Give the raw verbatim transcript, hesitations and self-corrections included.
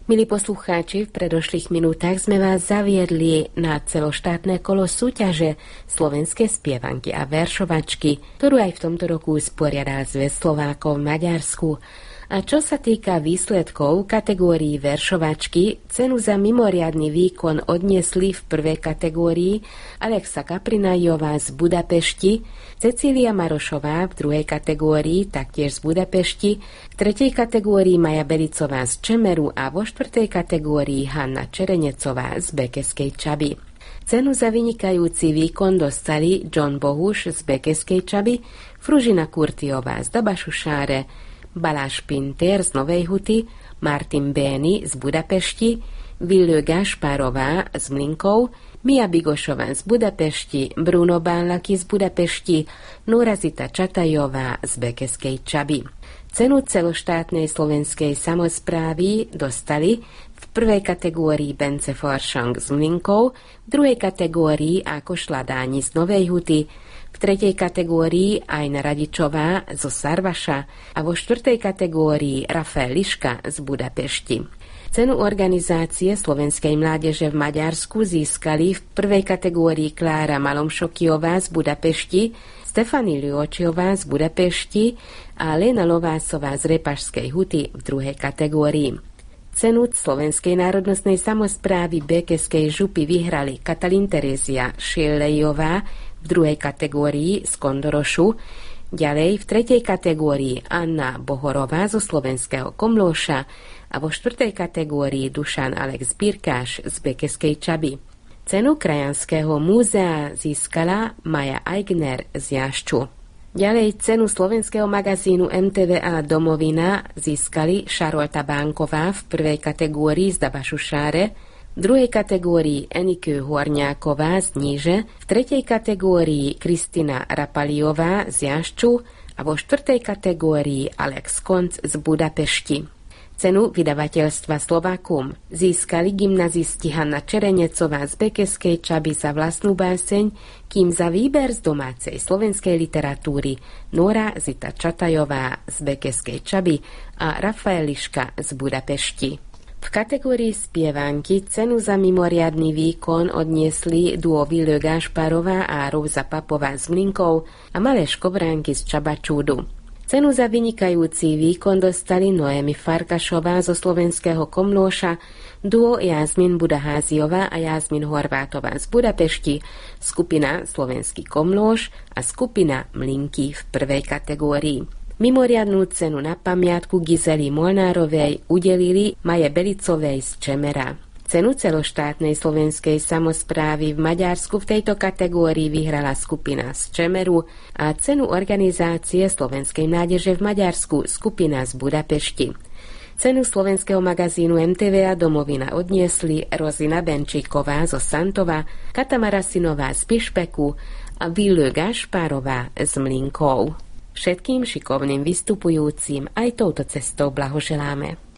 Milí poslucháči, v predošlých minútach sme vás zaviedli na celoštátne kolo súťaže Slovenské spievanky a veršovačky, ktorú aj v tomto roku usporiadal Zväz Slovákov v Maďarsku. A čo sa týka výsledkov kategórií veršovačky, cenu za mimoriadny výkon odniesli v prvej kategórii Alexa Kaprinajová z Budapešti, Cecília Marošová v druhej kategórii, taktiež z Budapešti, v tretej kategórii Maja Belicová z Čemeru a vo štvrtej kategórii Hanna Čerenecová z Bekeskej Čaby. Cenu za vynikajúci výkon dostali John Bohuš z Bekeskej Čaby, Fružina Kurtiová z Dabašušáre, Baláš Pintér z Novej Huty, Martin Bény z Budapešti, Vilő Gašpárová z Mlinkov, Mia Bigošová z Budapešti, Bruno Bánlaky z Budapešti, Nurazita Čatajová z Bekeskej Čaby. Cenu celoštátnej slovenskej samosprávy dostali v prvej kategórii Bence Foršang z Mlinkov, v druhej kategórii Ákoš Ladáni z Novej Huty, v tretej kategórii Ajna Radičová zo Sarvaša a vo štvrtej kategórii Rafael Liška z Budapešti. Cenu organizácie slovenskej mládeže v Maďarsku získali v prvej kategórii Klára Malomšokiová z Budapešti, Stefany Ľuočiová z Budapešti a Lena Lovásová z Repašskej Huty v druhej kategórii. Cenu Slovenskej národnostnej samosprávy Bekeskej župy vyhrali Katalín Terezia Šillejová v druhej kategórii z Kondorošu, ďalej v tretej kategórii Anna Bohorová zo Slovenského Komlóša a vo štvrtej kategórii Dušan Alex Birkáš z Bekeskej Čaby. Cenu Krajanského múzea získala Maja Aigner z Jašču. Ďalej cenu slovenského magazínu em té vé á Domovina získali Šarolta Bánková v prvej kategórii z Dabašušáre, v druhej kategórii Enikő Horňáková z Níže, v tretej kategórii Kristina Rapaliová z Jašču a vo štvrtej kategórii Alex Konc z Budapešti. Cenu vydavateľstva Slovakum získali gymnazisti Hanna Čerenecová z Bekeskej Čaby za vlastnú báseň, kým za výber z domácej slovenskej literatúry Nora Zita Čatajová z Bekeskej Čaby a Rafael Liška z Budapešti. V kategórii spievánky cenu za mimoriadny výkon odniesli duo Vilő Gašpárová a Róza Papová z Mlinkov a Malé Škobránky z Čabačúdu. Cenu za vynikajúci výkon dostali Noémi Farkašová zo Slovenského Komlóša, duo Jazmin Budaháziová a Jazmin Horvátová z Budapešti, skupina Slovenský Komlóš a skupina Mlinky v prvej kategórii. Mimoriadnu cenu na pamiatku Gizeli Molnárovej udelili Maje Belicovej z Čemera. Cenu celoštátnej slovenskej samosprávy v Maďarsku v tejto kategórii vyhrala skupina z Čemeru a cenu organizácie slovenskej mládeže v Maďarsku skupina z Budapešti. Cenu slovenského magazínu em té vé á Domovina odniesli Rozina Benčíková zo Santova, Kata Marasinová z Pišpeku a Vilő Gašpárová z Mlinkov. Všetkým šikovným vystupujúcim aj touto cestou blahoželáme.